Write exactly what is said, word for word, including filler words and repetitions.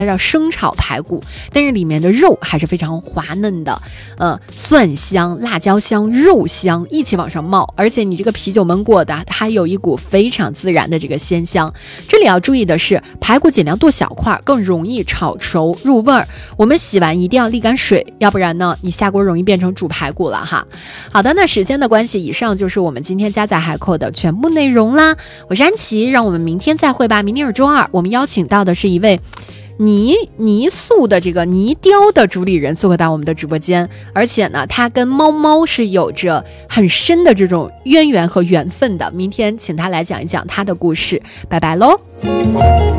它叫生炒排骨，但是里面的肉还是非常滑嫩的，呃，蒜香、辣椒香、肉香一起往上冒，而且你这个啤酒焖过的，它有一股非常自然的这个鲜香。这里要注意的是，排骨尽量剁小块，更容易炒熟入味儿。我们洗完一定要沥干水，要不然呢，你下锅容易变成煮排骨了哈。好的，那时间的关系，以上就是我们今天家在海口的全部内容啦。我是安琪，让我们明天再会吧。明天是周二，我们邀请到的是一位泥泥塑的这个泥雕的主理人做客到我们的直播间，而且呢，他跟猫猫是有着很深的这种渊源和缘分的。明天请他来讲一讲他的故事，拜拜喽。